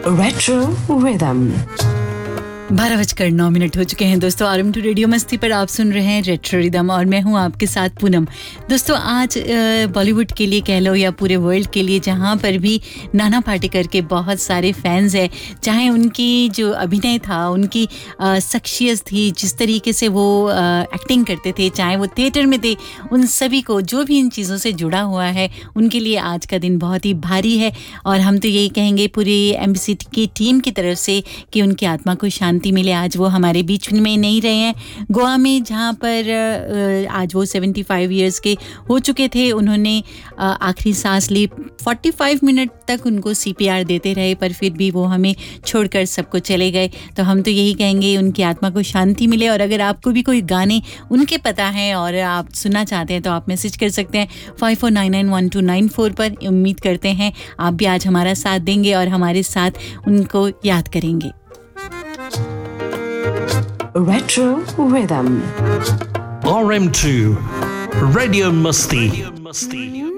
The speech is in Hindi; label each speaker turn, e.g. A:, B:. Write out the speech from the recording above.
A: Retro Rhythm.
B: 12:09 हो चुके हैं दोस्तों। RM2 रेडियो मस्ती पर आप सुन रहे हैं रेट्रो रिदम और मैं हूं आपके साथ पूनम। दोस्तों आज बॉलीवुड के लिए कह लो या पूरे वर्ल्ड के लिए, जहां पर भी नाना पाटेकर के बहुत सारे फैंस हैं, चाहे उनकी जो अभिनय था, उनकी शख्सियत थी, जिस तरीके से वो एक्टिंग करते थे, चाहे वो थिएटर में थे, उन सभी को जो भी इन चीज़ों से जुड़ा हुआ है उनके लिए आज का दिन बहुत ही भारी है। और हम तो यही कहेंगे पूरी एमबीसी की टीम की तरफ से कि उनकी आत्मा को शांति मिले। आज वो हमारे बीच में नहीं रहे हैं। गोवा में जहाँ पर आज वो 75 इयर्स के हो चुके थे, उन्होंने आखिरी सांस ली। 45 मिनट तक उनको CPR देते रहे, पर फिर भी वो हमें छोड़कर सबको चले गए। तो हम तो यही कहेंगे उनकी आत्मा को शांति मिले। और अगर आपको भी कोई गाने उनके पता है और आप सुनना चाहते हैं तो आप मैसेज कर सकते हैं 54991294 पर। उम्मीद करते हैं आप भी आज हमारा साथ देंगे और हमारे साथ उनको याद करेंगे।
A: Retro Rhythm.
C: RM2 Radio Musti.